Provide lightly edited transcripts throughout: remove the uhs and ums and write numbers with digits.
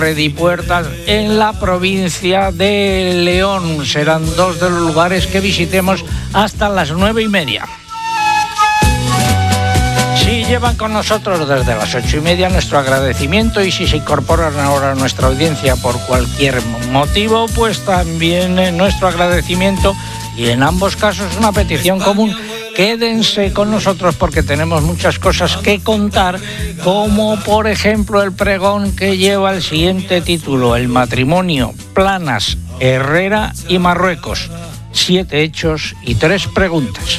Puertas en la provincia de León. Serán dos de los lugares que visitemos hasta las 9:30. Si llevan con nosotros desde las 8:30, nuestro agradecimiento, y si se incorporan ahora a nuestra audiencia por cualquier motivo, pues también nuestro agradecimiento, y en ambos casos una petición común: quédense con nosotros porque tenemos muchas cosas que contar, como por ejemplo el pregón que lleva el siguiente título: el matrimonio Planas, Herrera y Marruecos, 7 hechos y 3 preguntas.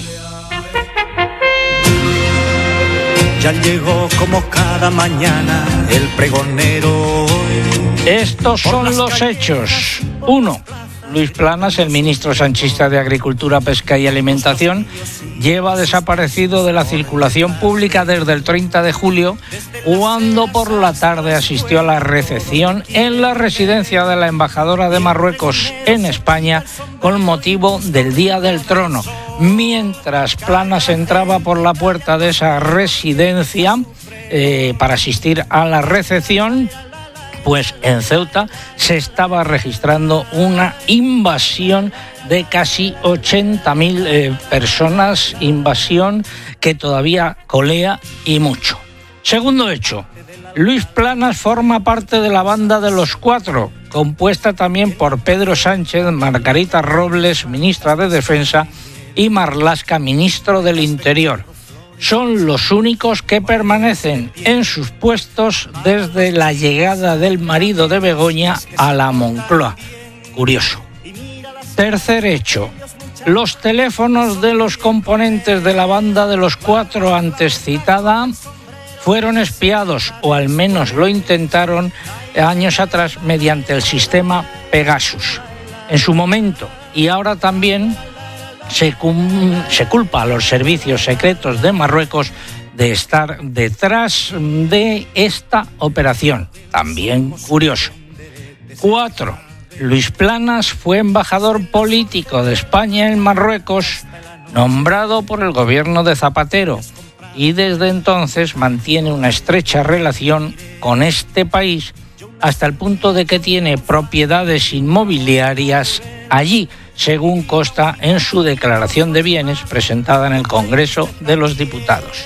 Ya llegó como cada mañana el pregonero. Estos son los hechos. 1. Luis Planas, el ministro sanchista de Agricultura, Pesca y Alimentación, lleva desaparecido de la circulación pública desde el 30 de julio, cuando por la tarde asistió a la recepción en la residencia de la embajadora de Marruecos en España con motivo del Día del Trono. Mientras Planas entraba por la puerta de esa residencia para asistir a la recepción, pues en Ceuta se estaba registrando una invasión de casi 80.000 personas, invasión que todavía colea y mucho. Segundo hecho: Luis Planas forma parte de la banda de los 4, compuesta también por Pedro Sánchez, Margarita Robles, ministra de Defensa, y Marlaska, ministro del Interior. Son los únicos que permanecen en sus puestos desde la llegada del marido de Begoña a la Moncloa. Curioso. Tercer hecho: los teléfonos de los componentes de la banda de los 4 antes citada fueron espiados, o al menos lo intentaron años atrás, mediante el sistema Pegasus. En su momento, y ahora también, se culpa a los servicios secretos de Marruecos de estar detrás de esta operación. También curioso. 4. Luis Planas fue embajador político de España en Marruecos, nombrado por el gobierno de Zapatero, y desde entonces mantiene una estrecha relación con este país, hasta el punto de que tiene propiedades inmobiliarias allí, según consta en su declaración de bienes presentada en el Congreso de los Diputados.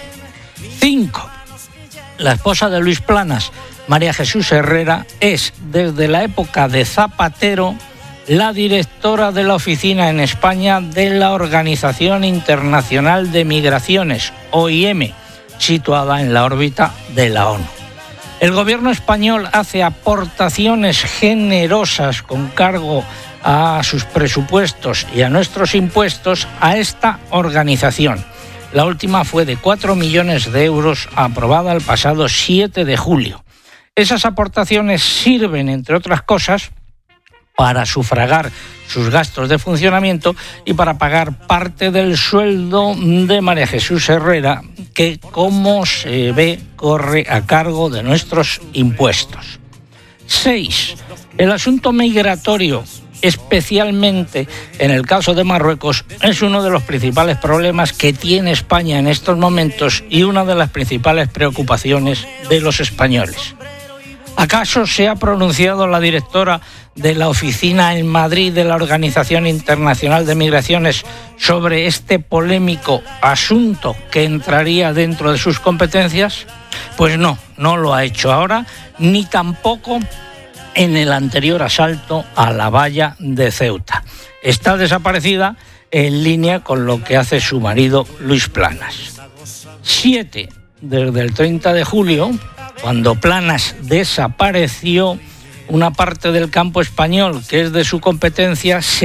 5. La esposa de Luis Planas, María Jesús Herrera, es desde la época de Zapatero la directora de la oficina en España de la Organización Internacional de Migraciones, OIM, situada en la órbita de la ONU. El gobierno español hace aportaciones generosas con cargo a sus presupuestos y a nuestros impuestos a esta organización. La última fue de 4 millones de euros, aprobada el pasado 7 de julio. Esas aportaciones sirven, entre otras cosas, para sufragar sus gastos de funcionamiento y para pagar parte del sueldo de María Jesús Herrera, que, como se ve, corre a cargo de nuestros impuestos. 6. El asunto migratorio, especialmente en el caso de Marruecos, es uno de los principales problemas que tiene España en estos momentos y una de las principales preocupaciones de los españoles. ¿Acaso se ha pronunciado la directora de la oficina en Madrid de la Organización Internacional de Migraciones sobre este polémico asunto que entraría dentro de sus competencias? Pues no lo ha hecho ahora, ni tampoco en el anterior asalto a la valla de Ceuta. Está desaparecida, en línea con lo que hace su marido Luis Planas. 7. Desde el 30 de julio, cuando Planas desapareció, una parte del campo español que es de su competencia se